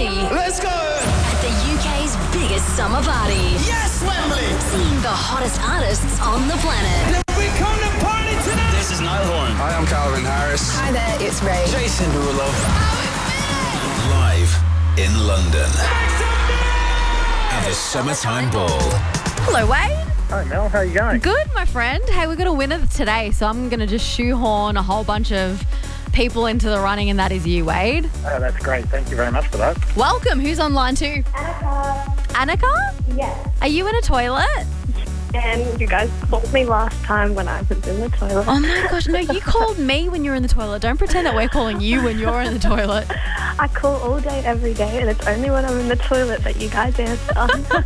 party. Let's go! At the UK's biggest summer party. Yes, Wembley! Seeing the hottest artists on the planet. We come to party tonight! This is Niall Horan. Hi, I'm Calvin Harris. Hi there, it's Ray. Jason Derulo. Live in London at the Summertime Ball. Hello, Wade. Hi, Mel. How you going? Good, my friend. Hey, we've got a winner today, so I'm going to just shoehorn a whole bunch of people into the running, and that is you, Wade. Oh, that's great. Thank you very much for that. Welcome. Who's on line two? Annika? Yes. Are you in a toilet? And you guys called me last time when I was in the toilet. Oh my gosh, no, you called me when you were in the toilet. Don't pretend that we're calling you when you're in the toilet. I call all day, every day, and it's only when I'm in the toilet that you guys answer.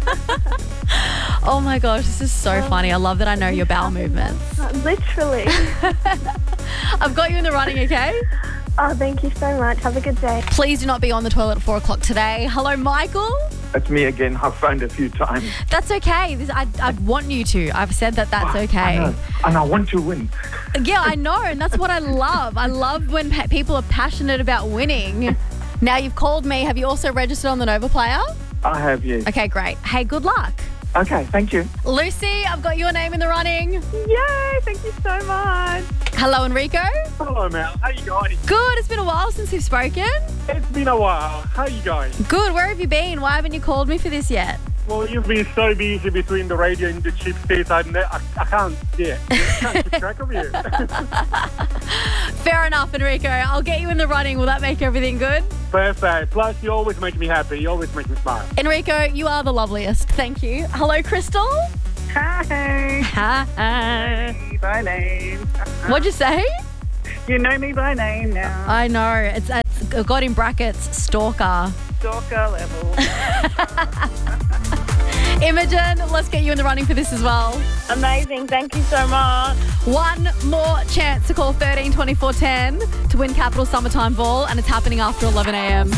Oh my gosh, this is so funny. I love that I know your bowel movements. Literally. I've got you in the running, okay? Oh, thank you so much. Have a good day. Please do not be on the toilet at 4 o'clock today. Hello, Michael. It's me again. I've phoned a few times. That's okay. I want you to. I've said that that's okay. And I want to win. Yeah, I know, and that's what I love. I love when people are passionate about winning. Now you've called me. Have you also registered on the Nova Player? I have, yes. Okay, great. Hey, good luck. Okay, thank you. Lucy, I've got your name in the running. Yay, thank you so much. Hello, Enrico. Hello, Mel. How you going? Good. It's been a while since we've spoken. It's been a while. How you going? Good. Where have you been? Why haven't you called me for this yet? Well, you've been so busy between the radio and the chip states. I can't keep track of you. Fair enough, Enrico. I'll get you in the running. Will that make everything good? Perfect. Plus, you always make me happy. You always make me smile. Enrico, you are the loveliest. Thank you. Hello, Crystal. Hi. Hi. By name. What'd you say? You know me by name now. I know. It's got in brackets, stalker. Stalker level. Imogen, let's get you in the running for this as well. Amazing. Thank you so much. One more chance to call 13 24 10 to win Capital Summertime Ball, and it's happening after 11 a.m.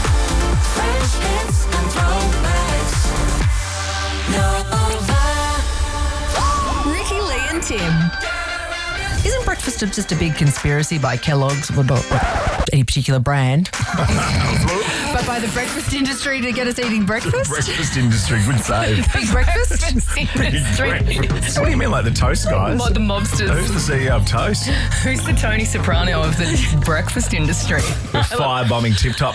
Ricky, Lee and Tim. Isn't breakfast just a big conspiracy by Kellogg's, or not any particular brand, but by the breakfast industry to get us eating breakfast? Breakfast industry, good save. Big breakfast industry. What do you mean, like the toast guys? The mobsters. Who's the CEO of Toast? Who's the Tony Soprano of the breakfast industry? We're firebombing Tip Top.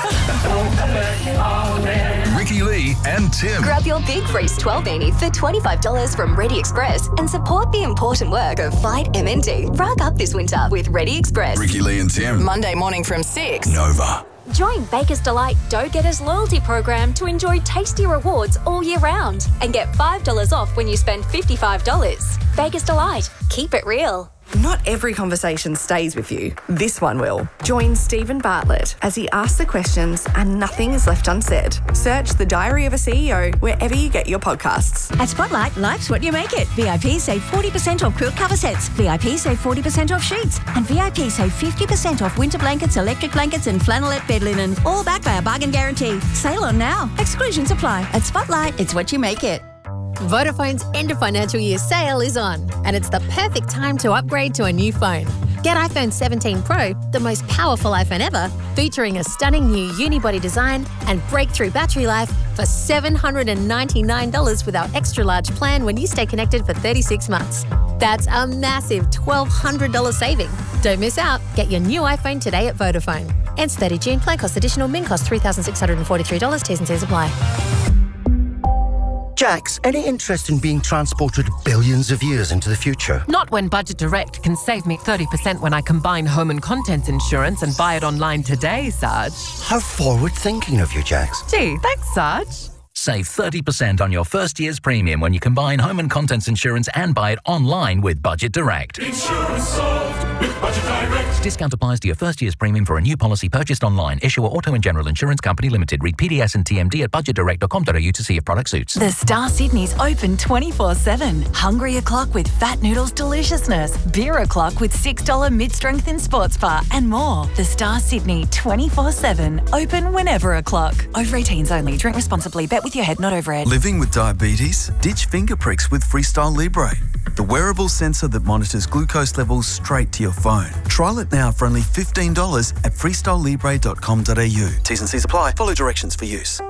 Ricky Lee and Tim. Grab your Big Freeze 12 beanie for $25 from Ready Express and support the important work of Fight MND. Rug up this winter with Ready Express. Ricky Lee and Tim. Monday morning from 6. Nova. Join Baker's Delight Dough Getters loyalty program to enjoy tasty rewards all year round and get $5 off when you spend $55. Baker's Delight. Keep it real. Not every conversation stays with you. This one will. Join Stephen Bartlett as he asks the questions and nothing is left unsaid. Search The Diary of a CEO wherever you get your podcasts. At Spotlight, life's what you make it. VIP save 40% off quilt cover sets. VIP save 40% off sheets. And VIP save 50% off winter blankets, electric blankets and flannelette bed linen. All backed by a bargain guarantee. Sale on now. Exclusions apply. At Spotlight, it's what you make it. Vodafone's end of financial year sale is on, and it's the perfect time to upgrade to a new phone. Get iPhone 17 Pro, the most powerful iPhone ever, featuring a stunning new unibody design and breakthrough battery life for $799 with our extra large plan when you stay connected for 36 months. That's a massive $1,200 saving. Don't miss out. Get your new iPhone today at Vodafone. Ends 30 June. Plan cost additional. Min cost $3,643. T's and C's apply. Jax, any interest in being transported billions of years into the future? Not when Budget Direct can save me 30% when I combine home and contents insurance and buy it online today, Sarge. How forward-thinking of you, Jax. Gee, thanks, Sarge. Save 30% on your first year's premium when you combine home and contents insurance and buy it online with Budget Direct. Insurance solved with Budget Direct. Discount applies to your first year's premium for a new policy purchased online. Issuer Auto and General Insurance Company Limited. Read PDS and TMD at budgetdirect.com.au to see if product suits. The Star Sydney's open 24/7. Hungry o'clock with Fat Noodles deliciousness. Beer o'clock with $6 mid-strength in sports bar and more. The Star Sydney 24/7. Open whenever o'clock. Over 18s only. Drink responsibly. Bet with your head, not over it. Living with diabetes? Ditch finger pricks with Freestyle Libre, the wearable sensor that monitors glucose levels straight to your phone. Trial it it now for only $15 at freestylelibre.com.au. T's and C's apply. Follow directions for use.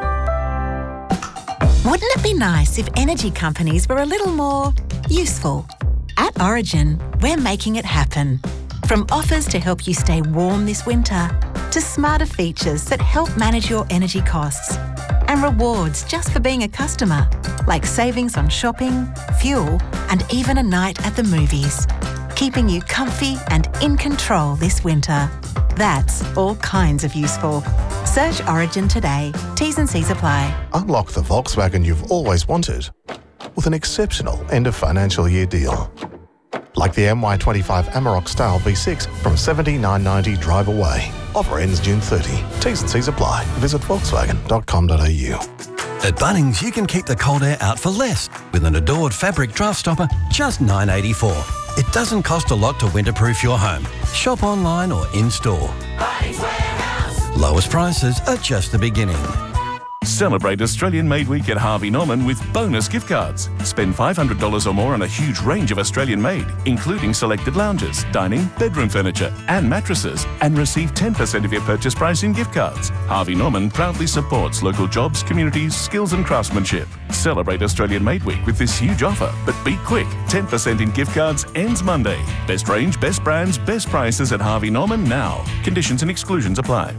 Wouldn't it be nice if energy companies were a little more useful? At Origin, we're making it happen. From offers to help you stay warm this winter, to smarter features that help manage your energy costs, and rewards just for being a customer, like savings on shopping, fuel, and even a night at the movies, keeping you comfy and in control this winter. That's all kinds of useful. Search Origin today. T's and C's apply. Unlock the Volkswagen you've always wanted with an exceptional end of financial year deal. Like the MY25 Amarok Style V6 from $79.90 drive away. Offer ends June 30. T's and C's apply. Visit volkswagen.com.au. At Bunnings, you can keep the cold air out for less with an Adored fabric draft stopper, just $9.84. It doesn't cost a lot to winterproof your home. Shop online or in-store. Bunnings Warehouse. Lowest prices are just the beginning. Celebrate Australian Made Week at Harvey Norman with bonus gift cards. Spend $500 or more on a huge range of Australian made, including selected lounges, dining, bedroom furniture, and mattresses, and receive 10% of your purchase price in gift cards. Harvey Norman proudly supports local jobs, communities, skills, and craftsmanship. Celebrate Australian Made Week with this huge offer, but be quick. 10% in gift cards ends Monday. Best range, best brands, best prices at Harvey Norman now. Conditions and exclusions apply.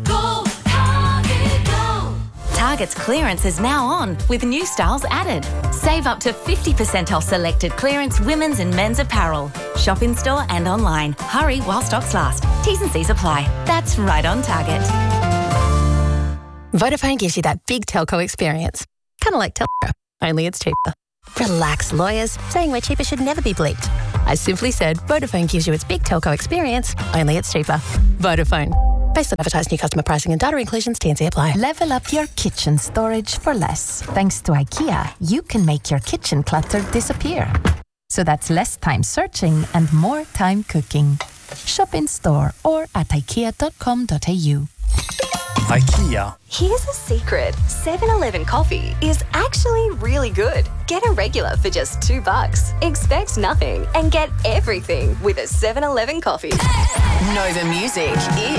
Target's clearance is now on with new styles added. Save up to 50% off selected clearance women's and men's apparel. Shop in store and online. Hurry while stocks last. T's and C's apply. That's right on Target. Vodafone gives you that big telco experience. Kind of like Telco, only it's cheaper. Relax, lawyers. Saying we're cheaper should never be bleeped. I simply said Vodafone gives you its big telco experience, only it's cheaper. Vodafone. Based on advertised new customer pricing and data inclusions, T&C apply. Level up your kitchen storage for less. Thanks to IKEA, you can make your kitchen clutter disappear. So that's less time searching and more time cooking. Shop in store or at ikea.com.au. IKEA. Here's a secret. 7-Eleven coffee is actually really good. Get a regular for just $2. Expect nothing and get everything with a 7-Eleven coffee. Know the music is